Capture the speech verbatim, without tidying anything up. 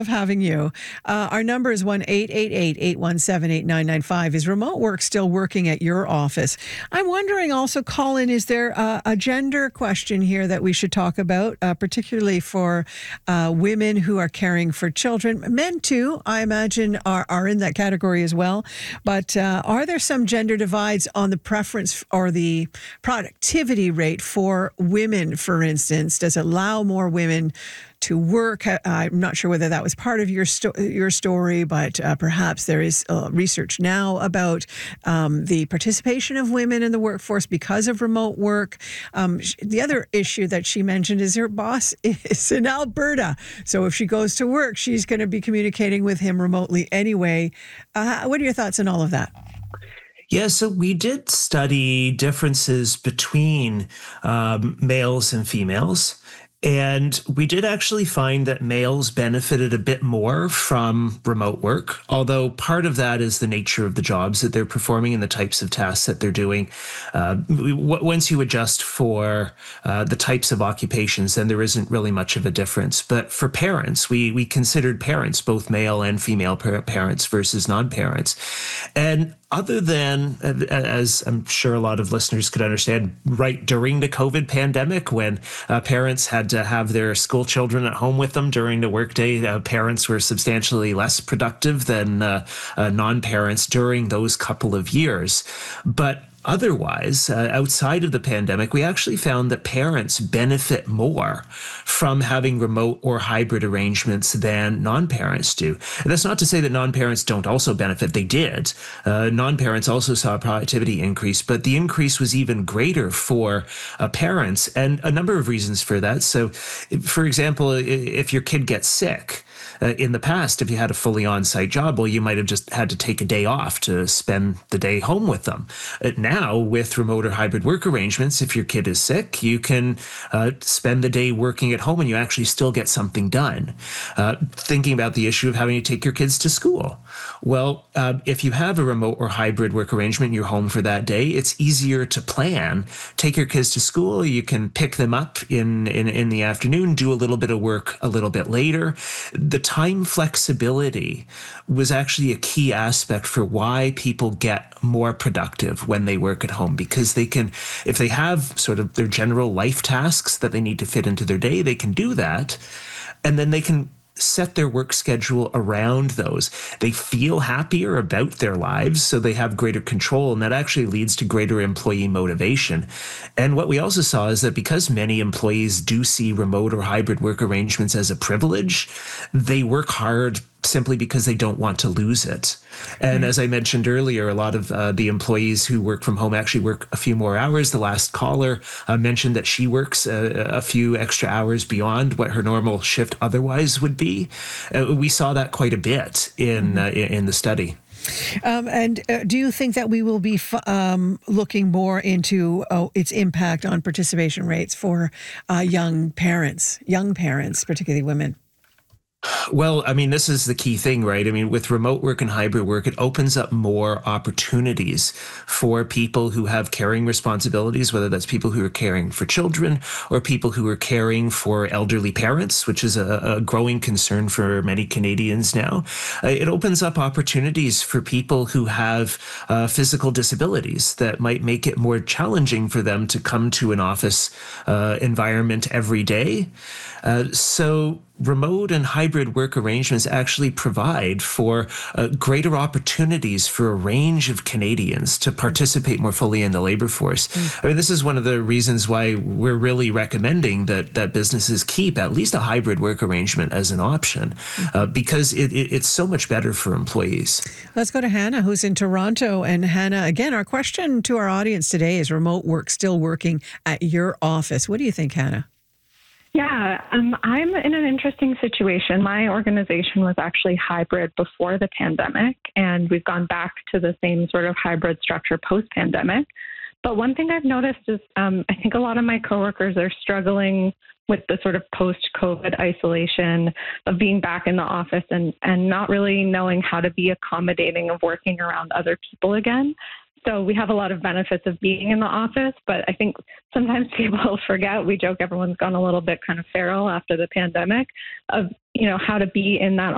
of having you. Uh, our number is one eight eight eight, eight one seven, eight nine nine five. Is remote work still working at your office? I'm wondering also, Colin, is there a, a gender question here that we should talk about, uh, particularly for uh, women who are caring for children? Men, too, I imagine, are, are in that category as well. But uh, are there some gender divides on the preference or the productivity rate for women, for instance? Does it allow more women to work? Uh, I'm not sure whether that was part of your sto- your story, but uh, perhaps there is uh, research now about um, the participation of women in the workforce because of remote work. Um, sh- the other issue that she mentioned is her boss is in Alberta, so if she goes to work, she's going to be communicating with him remotely anyway. Uh, what are your thoughts on all of that? Yeah, so we did study differences between um, males and females. And we did actually find that males benefited a bit more from remote work, although part of that is the nature of the jobs that they're performing and the types of tasks that they're doing. Uh, w- once you adjust for uh, the types of occupations, then there isn't really much of a difference. But for parents, we we considered parents, both male and female parents versus non-parents. And other than, as I'm sure a lot of listeners could understand, right during the COVID pandemic, when uh, parents had to have their school children at home with them during the workday, uh, parents were substantially less productive than uh, uh, non-parents during those couple of years. But otherwise, uh, outside of the pandemic, we actually found that parents benefit more from having remote or hybrid arrangements than non-parents do. And that's not to say that non-parents don't also benefit. They did. Uh, non-parents also saw a productivity increase, but the increase was even greater for uh, parents, and a number of reasons for that. So, for example, if your kid gets sick, Uh, in the past, if you had a fully on-site job, well, you might have just had to take a day off to spend the day home with them. Uh, now, with remote or hybrid work arrangements, if your kid is sick, you can uh, spend the day working at home and you actually still get something done. Uh, thinking about the issue of having to take your kids to school. Well, uh, if you have a remote or hybrid work arrangement and you're home for that day, it's easier to plan. Take your kids to school, you can pick them up in, in, in the afternoon, do a little bit of work a little bit later. The time flexibility was actually a key aspect for why people get more productive when they work at home, because they can, if they have sort of their general life tasks that they need to fit into their day, they can do that. And then they can set their work schedule around those. They feel happier about their lives, so they have greater control, and that actually leads to greater employee motivation. And what we also saw is that because many employees do see remote or hybrid work arrangements as a privilege, they work hard simply because they don't want to lose it. And as I mentioned earlier, a lot of uh, the employees who work from home actually work a few more hours. The last caller uh, mentioned that she works a, a few extra hours beyond what her normal shift otherwise would be. Uh, we saw that quite a bit in uh, in the study. Um, and uh, do you think that we will be f- um, looking more into oh, its impact on participation rates for uh, young parents, young parents, particularly women? Well, I mean, this is the key thing, right? I mean, with remote work and hybrid work, it opens up more opportunities for people who have caring responsibilities, whether that's people who are caring for children or people who are caring for elderly parents, which is a, a growing concern for many Canadians now. Uh, it opens up opportunities for people who have uh, physical disabilities that might make it more challenging for them to come to an office uh, environment every day. Uh, so remote and hybrid work arrangements actually provide for uh, greater opportunities for a range of Canadians to participate more fully in the labor force. Mm. I mean, this is one of the reasons why we're really recommending that that businesses keep at least a hybrid work arrangement as an option, uh, because it, it, it's so much better for employees. Let's go to Hannah, who's in Toronto. And Hannah, again, our question to our audience today is remote work still working at your office? What do you think, Hannah? Yeah, um, I'm in an interesting situation. My organization was actually hybrid before the pandemic, and we've gone back to the same sort of hybrid structure post-pandemic. But one thing I've noticed is um, I think a lot of my coworkers are struggling with the sort of post-COVID isolation of being back in the office and, and not really knowing how to be accommodating of working around other people again. So we have a lot of benefits of being in the office, but I think sometimes people forget, we joke everyone's gone a little bit kind of feral after the pandemic, of, you know, how to be in that